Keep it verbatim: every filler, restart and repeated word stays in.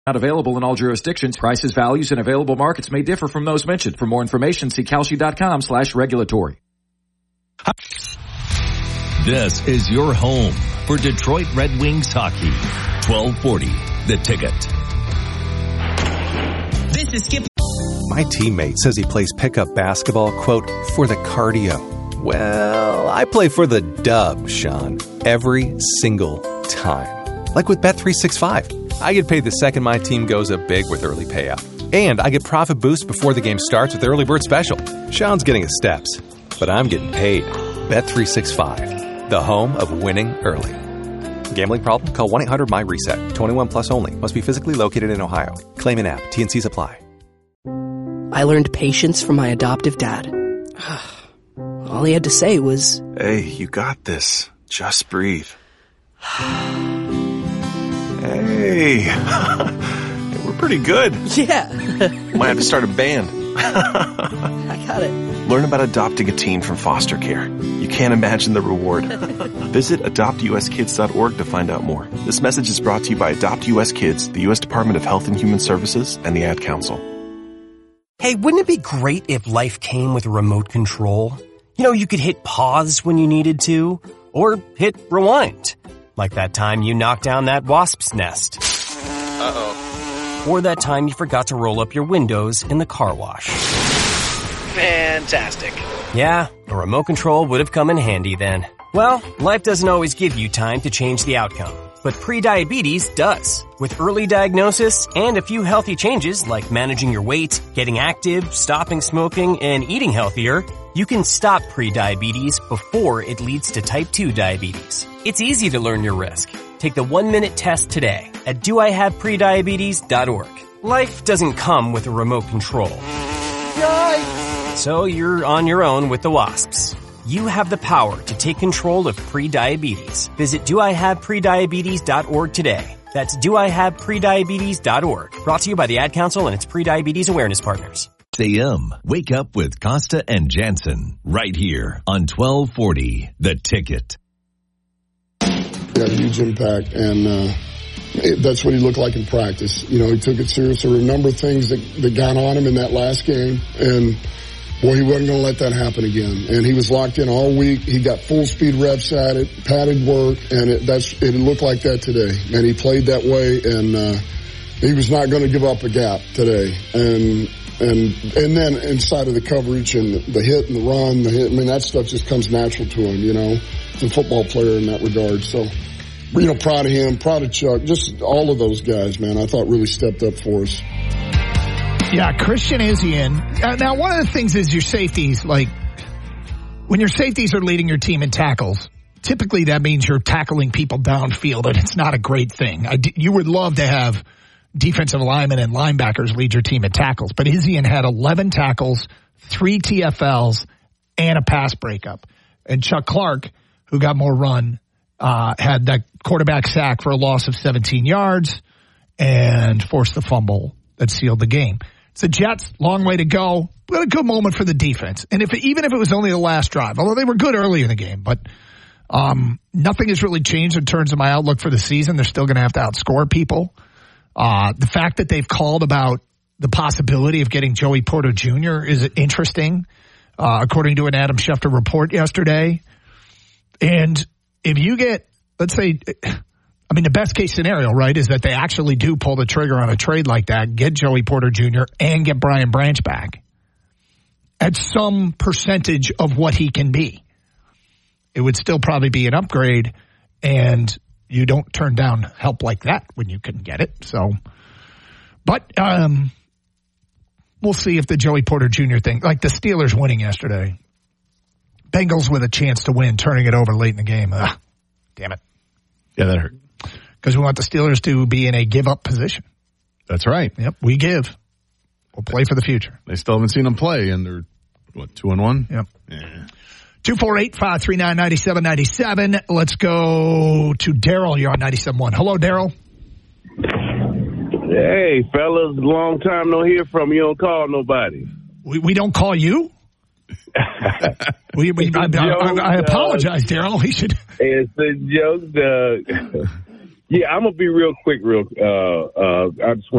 Not available in all jurisdictions. Prices, values, and available markets may differ from those mentioned. For more information, see Kalshi.com slash regulatory. This is your home for Detroit Red Wings hockey. twelve forty, The Ticket. This is Skip. My teammate says he plays pickup basketball, quote, for the cardio. Well, I play for the dub, Sean, every single time. Like with Bet three sixty-five. I get paid the second my team goes up big with early payout. And I get profit boost before the game starts with Early Bird Special. Sean's getting his steps, but I'm getting paid. Bet three sixty-five, the home of winning early. Gambling problem? Call one eight hundred my reset. twenty-one plus only. Must be physically located in Ohio. Claim in app. T and C's apply. I learned patience from my adoptive dad. All he had to say was, "Hey, you got this. Just breathe." Hey, we're pretty good. Yeah. Might have to start a band. I got it. Learn about adopting a teen from foster care. You can't imagine the reward. Visit adopt u s kids dot org to find out more. This message is brought to you by Adopt U S Kids, the U S Department of Health and Human Services, and the Ad Council. Hey, wouldn't it be great if life came with a remote control? You know, you could hit pause when you needed to, or hit rewind. Like that time you knocked down that wasp's nest. Uh-oh. Or that time you forgot to roll up your windows in the car wash. Fantastic. Yeah, a remote control would have come in handy then. Well, life doesn't always give you time to change the outcome, but prediabetes does. With early diagnosis and a few healthy changes like managing your weight, getting active, stopping smoking, and eating healthier, you can stop prediabetes before it leads to type two diabetes. It's easy to learn your risk. Take the one-minute test today at do I have prediabetes dot org. Life doesn't come with a remote control. Yikes! So you're on your own with the wasps. You have the power to take control of prediabetes. Visit do I have prediabetes dot org today. That's do I have prediabetes dot org. Brought to you by the Ad Council and its prediabetes awareness partners. A M. Wake up with Costa and Jansen right here on twelve forty, The Ticket. He had a huge impact, and uh, it, that's what he looked like in practice. You know, he took it serious. There were a number of things that, that got on him in that last game, and boy, he wasn't going to let that happen again. And he was locked in all week. He got full speed reps at it, padded work, and it, that's it looked like that today. And he played that way, and uh, he was not going to give up a gap today. And and and then inside of the coverage and the, the hit and the run, the hit, I mean, that stuff just comes natural to him, you know. He's a football player in that regard. So, you know, proud of him, proud of Chuck, just all of those guys, man, I thought really stepped up for us. Yeah, Christian Izien. Uh, now, one of the things is your safeties. Like, when your safeties are leading your team in tackles, typically that means you're tackling people downfield, and it's not a great thing. I d- you would love to have defensive linemen and linebackers lead your team in tackles, but Izien had eleven tackles, three T F Ls, and a pass breakup. And Chuck Clark, who got more run, uh, had that quarterback sack for a loss of seventeen yards and forced the fumble that sealed the game. It's the Jets, long way to go, but a good moment for the defense. And if it, even if it was only the last drive, although they were good early in the game, but um, nothing has really changed in terms of my outlook for the season. They're still going to have to outscore people. Uh, the fact that they've called about the possibility of getting Joey Porter Junior is interesting, uh, according to an Adam Schefter report yesterday. And if you get, let's say, I mean, the best case scenario, right, is that they actually do pull the trigger on a trade like that, get Joey Porter Junior and get Brian Branch back at some percentage of what he can be. It would still probably be an upgrade, and you don't turn down help like that when you can get it. So, but um, we'll see if the Joey Porter Junior thing, like the Steelers winning yesterday, Bengals with a chance to win, turning it over late in the game. Ugh, damn it. Yeah, that hurt. Because we want the Steelers to be in a give-up position. That's right. Yep, we give. We'll play for the future. They still haven't seen them play, and they're, what, two and one? Yep. Yeah. two four eight, five three nine, nine seven nine seven. Let's go to Daryl. You're on ninety-seven point one. Hello, Daryl. Hey, fellas. Long time no hear from you. Don't call nobody. We we don't call you? we, we, I, I, I apologize, Daryl. We should. It's a joke, Doug. Yeah, I'm going to be real quick. Real. Uh, uh, I just want